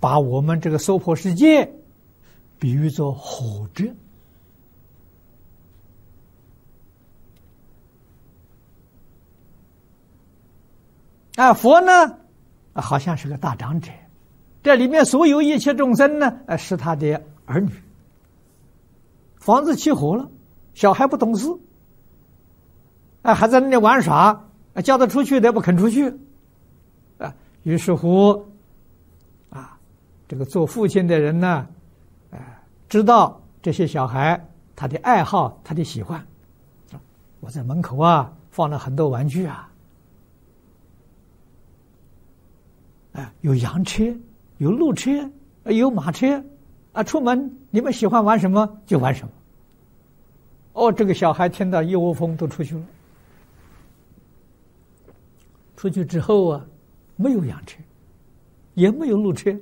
把我们这个娑婆世界比喻作火者。佛呢，好像是个大长者，这里面所有一切众生呢，是他的儿女。房子起火了，小孩不懂事，还在那里玩耍，叫他出去的不肯出去，于是乎，这个做父亲的人呢，知道这些小孩他的爱好，他的喜欢，我在门口放了很多玩具有羊车，有鹿车，有马车，出门你们喜欢玩什么就玩什么。这个小孩听到一窝蜂都出去了。出去之后没有羊车，也没有鹿车，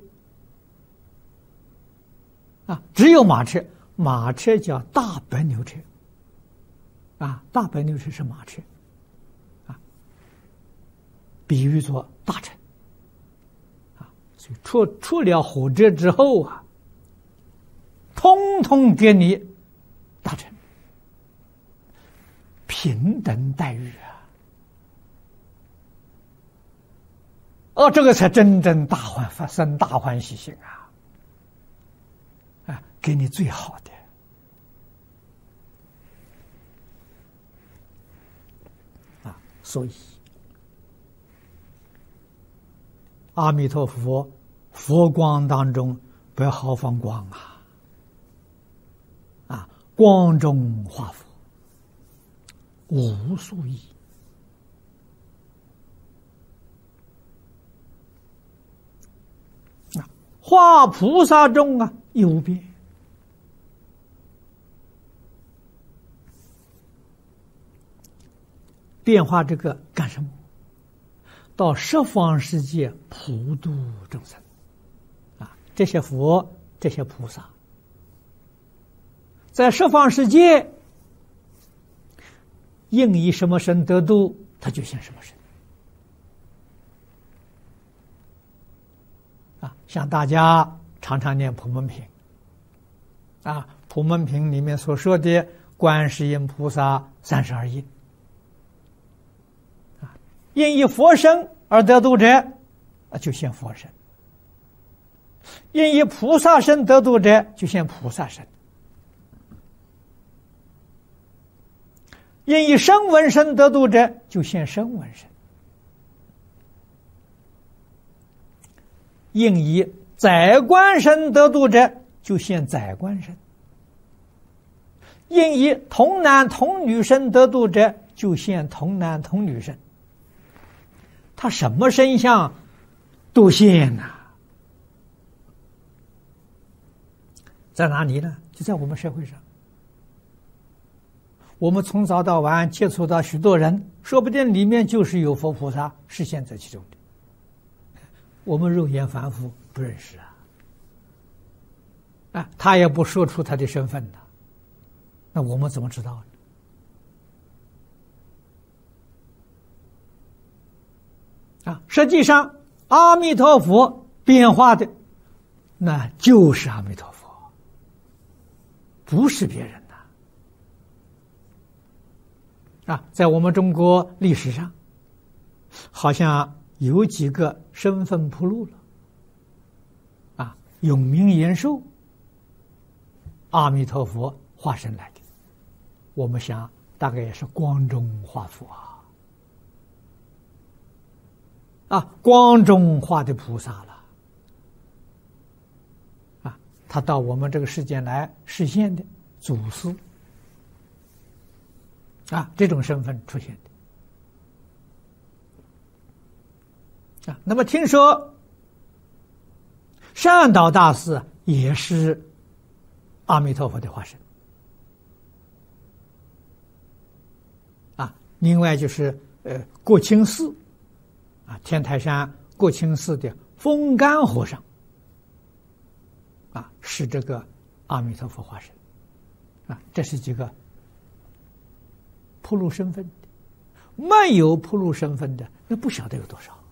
只有马车。马车叫大白牛车，大白牛车是马车，比喻作大臣。所以出了火车之后通通给你大臣平等待遇这个才真正生大欢喜心给你最好的所以阿弥陀佛佛光当中不要豪放光光中化佛无数亿化菩萨中有变。变化这个干什么？到十方世界普度众生这些佛这些菩萨在十方世界应以什么身得度，他就现什么身像大家常常念普门品普门品里面所说的观世音菩萨32应应以佛身而得度者就现佛身，应以菩萨身得度者就现菩萨身，应以声闻身得度者就现声闻身，应以宰官身得度者就现宰官身，应以童男童女身得度者就现童男童女身。他什么身相都现在哪里呢？就在我们社会上。我们从早到晚接触到许多人，说不定里面就是有佛菩萨是现在其中的，我们肉眼凡夫不认识他也不说出他的身份那我们怎么知道呢？实际上阿弥陀佛变化的那就是阿弥陀佛，不是别人在我们中国历史上好像有几个身份铺路了永明延寿阿弥陀佛化身来的，我们想大概也是光中化佛光中化的菩萨了他到我们这个世间来实现的祖师这种身份出现的那么听说善导大师也是阿弥陀佛的化身另外就是国清寺天台山国清寺的风干和尚是这个阿弥陀佛化身这是几个铺路身份的，没有铺路身份的那不晓得有多少